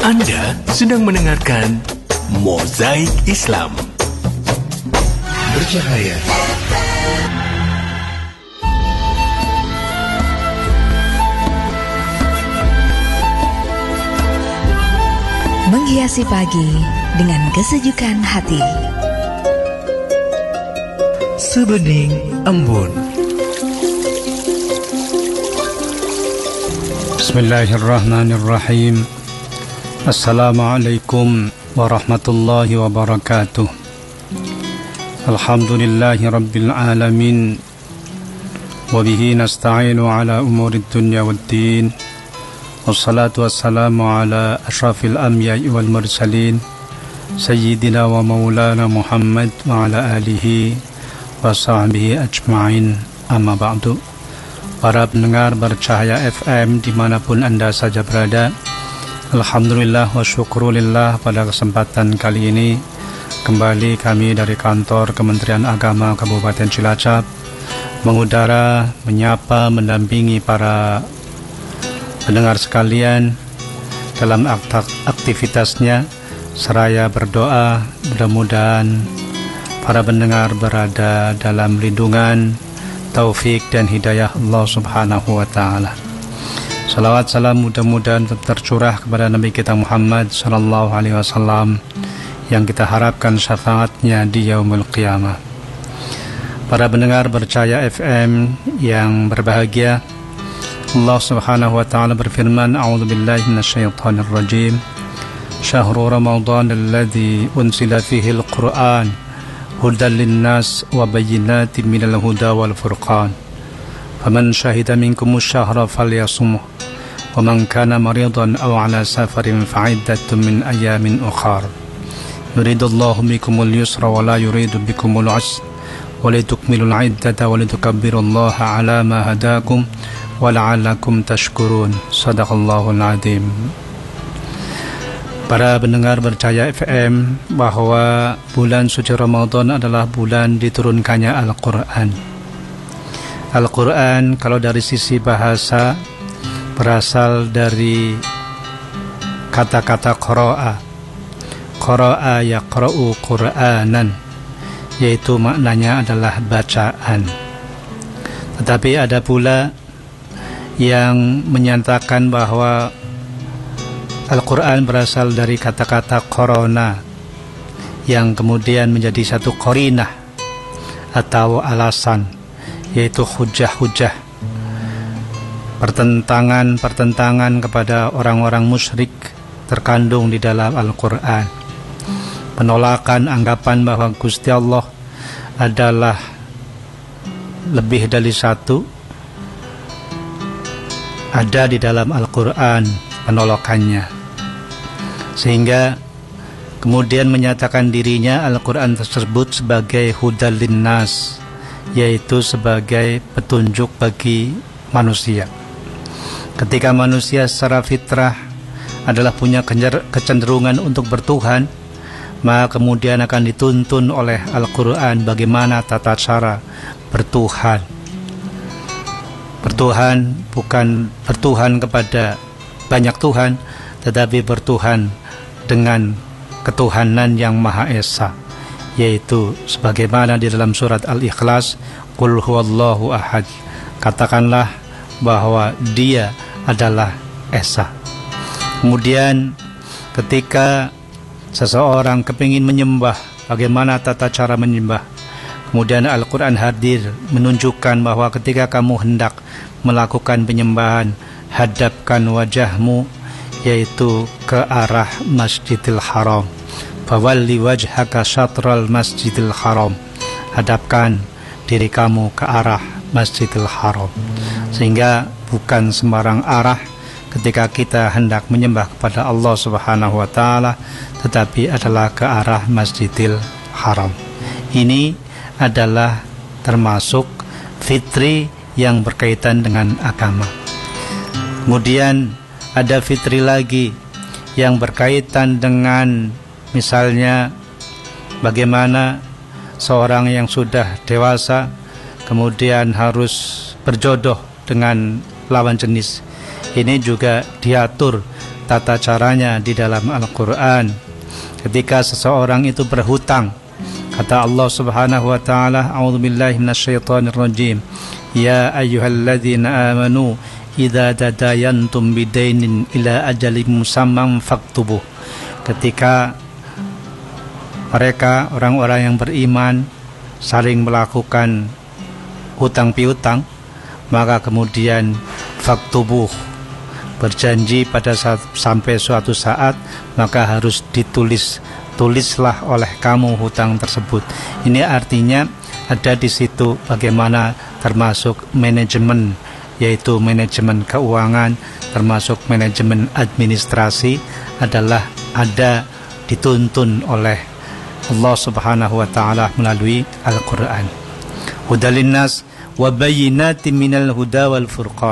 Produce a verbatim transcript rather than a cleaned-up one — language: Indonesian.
Anda sedang mendengarkan Mozaik Islam. Bercahaya. Menghiasi pagi dengan kesejukan hati. Sebening embun. Bismillahirrahmanirrahim. Assalamualaikum warahmatullahi wabarakatuh. Alhamdulillahi rabbil alamin. Wabihi nasta'inu ala umurid dunya waddin. Wassalatu wassalamu ala ashrafil anbiya'i wal mursalin Sayyidina wa maulana Muhammad wa ala alihi wa sahbihi ajma'in. Amma ba'du. Para pendengar Bercahaya F M dimanapun Anda saja berada, alhamdulillah wa syukurulillah, pada kesempatan kali ini kembali kami dari kantor Kementerian Agama Kabupaten Cilacap mengudara, menyapa, mendampingi para pendengar sekalian dalam aktivitasnya, seraya berdoa mudah-mudahan para pendengar berada dalam lindungan, taufik dan hidayah Allah Subhanahu wa taala. Salawat salam mudah-mudahan tercurah kepada Nabi kita Muhammad sallallahu alaihi wasallam yang kita harapkan syafaatnya di yaumul qiyamah. Para pendengar Bercahaya F M yang berbahagia, Allah Subhanahu wa taala berfirman, a'udzubillahi minasyaitonir rajim. Syahrul Ramadan alladzi unzila fihi al-Qur'an hudan linnas wa bayyinatin minal huda wal furqan. Faman syahida minkumus syahra falyasumhu wa man kana maridan aw ala safarin fa'iddatun min ayamin ukhar. Yuridullahu bikumul yusra wa la yuridu bikumul usra wa litukmilul iddata wa litukabbirullaha ala ma hadakum wa la'allakum tashkurun. Shadaqallahul azim. Para pendengar Bercahaya F M, bahwa bulan suci Ramadan adalah bulan diturunkannya Al-Quran. Al-Quran kalau dari sisi bahasa berasal dari kata-kata qara'a. Qara'a yaqra'u Qur'anan, yaitu maknanya adalah bacaan. Tetapi ada pula yang menyatakan bahwa Al-Quran berasal dari kata-kata korona, yang kemudian menjadi satu korinah atau alasan, yaitu hujah-hujah, pertentangan-pertentangan kepada orang-orang musyrik terkandung di dalam Al-Quran. Penolakan anggapan bahwa Gusti Allah adalah lebih dari satu ada di dalam Al-Quran, penolakannya, sehingga kemudian menyatakan dirinya Al-Quran tersebut sebagai hudal linnas, yaitu sebagai petunjuk bagi manusia. Ketika manusia secara fitrah adalah punya kecenderungan untuk bertuhan, maka kemudian akan dituntun oleh Al-Quran bagaimana tata cara bertuhan. Bertuhan bukan bertuhan kepada banyak Tuhan, tetapi bertuhan dengan ketuhanan yang Maha Esa, yaitu sebagaimana di dalam surat Al-Ikhlas, Qul huwallahu ahad, katakanlah bahwa Dia adalah Esa. Kemudian ketika seseorang kepingin menyembah, bagaimana tata cara menyembah, kemudian Al-Quran hadir menunjukkan bahwa ketika kamu hendak melakukan penyembahan, hadapkan wajahmu yaitu ke arah Masjidil Haram. Fawalli wajhaka syatral Masjidil Haram, hadapkan diri kamu ke arah Masjidil Haram. Sehingga bukan sembarang arah ketika kita hendak menyembah kepada Allah Subhanahu wa taala, tetapi adalah ke arah Masjidil Haram. Ini adalah termasuk fitri yang berkaitan dengan agama. Kemudian ada fitri lagi yang berkaitan dengan misalnya bagaimana seorang yang sudah dewasa kemudian harus berjodoh dengan lawan jenis. Ini juga diatur tata caranya di dalam Al-Quran. Ketika seseorang itu berhutang, kata Allah Subhanahu wa taala, a'udzubillahi minasyaitonirrajim, ya ayyuhalladzina amanu idza tadayantum bidainin ila ajalin musamman faktubuh. Ketika mereka orang-orang yang beriman saling melakukan hutang piutang, maka kemudian faktubuh, berjanji pada saat sampai suatu saat maka harus ditulis, tulislah oleh kamu hutang tersebut. Ini artinya ada di situ bagaimana termasuk manajemen, yaitu manajemen keuangan, termasuk manajemen administrasi adalah ada dituntun oleh Allah Subhanahu wa taala melalui Al-Qur'an. Hudalinnas wa bayyinatin minal huda wal furqan.